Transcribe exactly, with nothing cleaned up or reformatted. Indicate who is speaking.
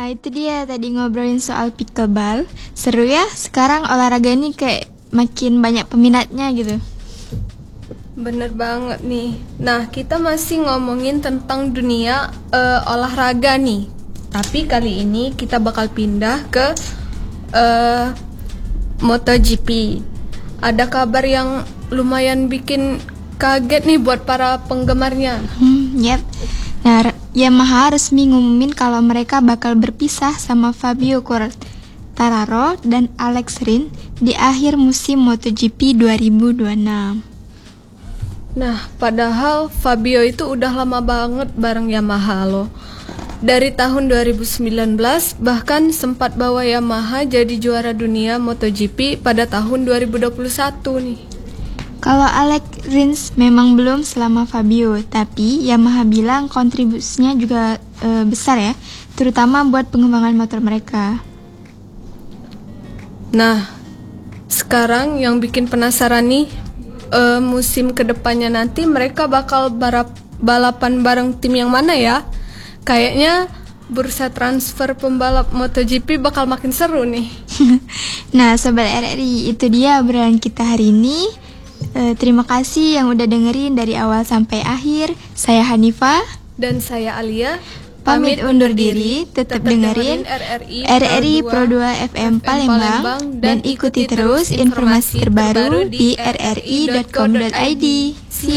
Speaker 1: Nah, itu dia tadi ngobrolin soal pickleball. Seru ya, sekarang olahraga ini kayak makin banyak peminatnya gitu.
Speaker 2: Bener banget nih. Nah, kita masih ngomongin tentang dunia uh, olahraga nih. Tapi kali ini kita bakal pindah ke uh, MotoGP. Ada kabar yang lumayan bikin kaget nih buat para penggemarnya.
Speaker 1: Hmm, yep. Nah, Yamaha resmi ngumumin kalau mereka bakal berpisah sama Fabio Quartararo dan Alex Rins di akhir musim MotoGP dua ribu dua puluh enam.
Speaker 2: Nah, padahal Fabio itu udah lama banget bareng Yamaha loh. Dari tahun dua ribu sembilan belas bahkan sempat bawa Yamaha jadi juara dunia MotoGP pada tahun dua ribu dua puluh satu nih.
Speaker 1: Kalau Alex Rins memang belum selama Fabio, tapi Yamaha bilang kontribusinya juga e, besar ya, terutama buat pengembangan motor mereka.
Speaker 2: Nah, sekarang yang bikin penasaran nih, e, musim kedepannya nanti mereka bakal balap, balapan bareng tim yang mana ya? Kayaknya bursa transfer pembalap MotoGP bakal makin seru nih.
Speaker 1: Nah, Sobat R R I, itu dia obrolan kita hari ini. E, terima kasih yang udah dengerin dari awal sampai akhir. Saya Hanifah
Speaker 2: dan saya Alia.
Speaker 1: Pamit undur diri, tetap, tetap dengerin R R I, R R I Pro dua F M Palembang, Palembang dan ikuti terus informasi terbaru di r r i dot com dot i d.